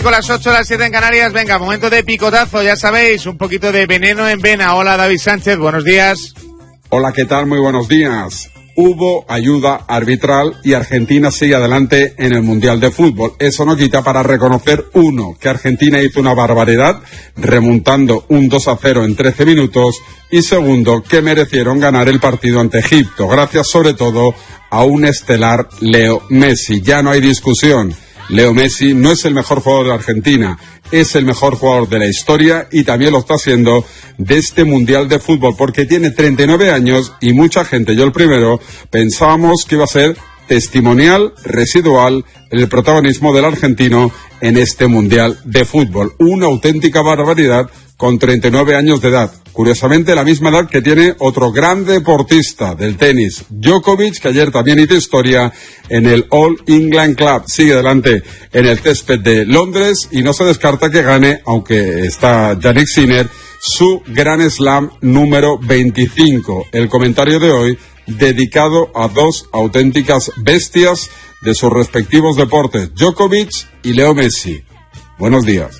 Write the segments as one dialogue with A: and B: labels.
A: Con las 8, las 7 en Canarias, venga, momento de picotazo, ya sabéis, un poquito de veneno en vena. Hola, David Sánchez, buenos días.
B: Hola, ¿qué tal? Muy buenos días. Hubo ayuda arbitral y Argentina sigue adelante en el Mundial de Fútbol. Eso no quita para reconocer, uno, que Argentina hizo una barbaridad, remontando un 2-0 en 13 minutos, y segundo, que merecieron ganar el partido ante Egipto, gracias sobre todo a un estelar Leo Messi. Ya no hay discusión. Leo Messi no es el mejor jugador de Argentina, es el mejor jugador de la historia y también lo está siendo de este Mundial de Fútbol, porque tiene 39 años y mucha gente, yo el primero, pensábamos que iba a ser testimonial, residual, el protagonismo del argentino en este Mundial de Fútbol. Una auténtica barbaridad con 39 años de edad. Curiosamente, la misma edad que tiene otro gran deportista del tenis, Djokovic, que ayer también hizo historia en el All England Club. Sigue adelante en el césped de Londres y no se descarta que gane, aunque está Jannik Sinner, su Grand Slam número 25. El comentario de hoy dedicado a dos auténticas bestias de sus respectivos deportes, Djokovic y Leo Messi. Buenos días.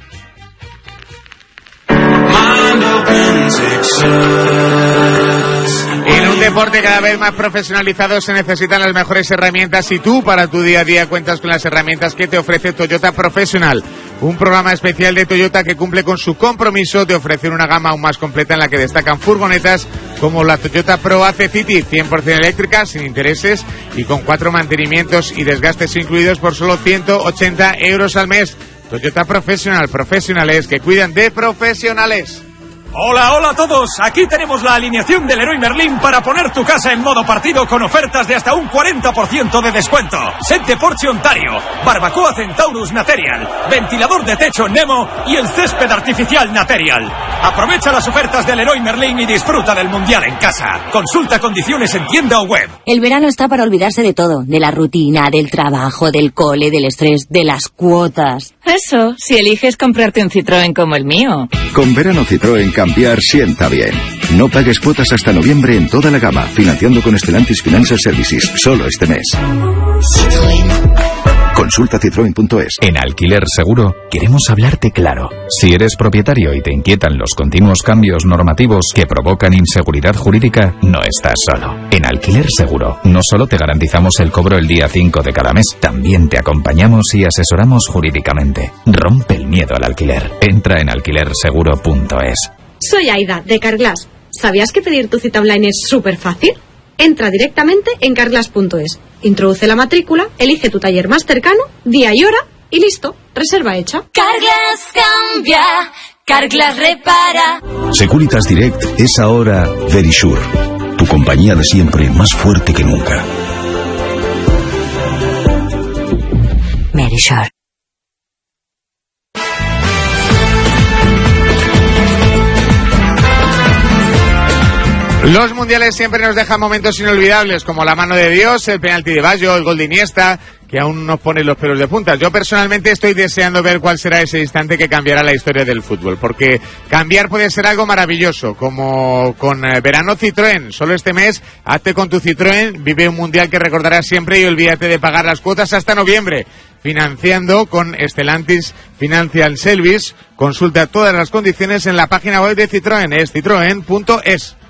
A: En un deporte cada vez más profesionalizado se necesitan las mejores herramientas y tú para tu día a día cuentas con las herramientas que te ofrece Toyota Professional, un programa especial de Toyota que cumple con su compromiso de ofrecer una gama aún más completa en la que destacan furgonetas como la Toyota Pro AC City, 100% eléctrica, sin intereses y con 4 mantenimientos y desgastes incluidos por solo 180 euros al mes. Toyota Professional, profesionales que cuidan de profesionales.
C: Hola, hola a todos. Aquí tenemos la alineación del Leroy Merlin para poner tu casa en modo partido con ofertas de hasta un 40% de descuento. Set de Porsche Ontario, barbacoa Centaurus Material, ventilador de techo Nemo y el césped artificial Material. Aprovecha las ofertas del Leroy Merlin y disfruta del Mundial en casa. Consulta condiciones en tienda o web.
D: El verano está para olvidarse de todo, de la rutina, del trabajo, del cole, del estrés, de las cuotas.
E: Eso, si eliges comprarte un Citroën como el mío.
F: Con verano Citroën cambiar sienta bien. No pagues cuotas hasta noviembre en toda la gama, financiando con Stellantis Financial Services, solo este mes.
D: Citroën.
F: Consulta citroen.es.
G: En Alquiler Seguro queremos hablarte claro. Si eres propietario y te inquietan los continuos cambios normativos que provocan inseguridad jurídica, no estás solo. En Alquiler Seguro no solo te garantizamos el cobro el día 5 de cada mes, también te acompañamos y asesoramos jurídicamente. Rompe el miedo al alquiler. Entra en alquilerseguro.es.
H: Soy Aida, de Carglass. ¿Sabías que pedir tu cita online es súper fácil? Entra directamente en carglass.es. Introduce la matrícula, elige tu taller más cercano, día y hora, y listo, reserva hecha.
I: Carglass cambia, Carglass repara.
F: Securitas Direct es ahora Verisure, tu compañía de siempre más fuerte que nunca.
D: Verisure.
A: Los mundiales siempre nos dejan momentos inolvidables, como la mano de Dios, el penalti de Baggio, el gol de Iniesta, que aún nos pone los pelos de punta. Yo personalmente estoy deseando ver cuál será ese instante que cambiará la historia del fútbol, porque cambiar puede ser algo maravilloso, como con Verano Citroën. Solo este mes, hazte con tu Citroën, vive un mundial que recordarás siempre y olvídate de pagar las cuotas hasta noviembre. Financiando con Stellantis Financial Services. Consulta todas las condiciones en la página web de Citroën, es citroen.es.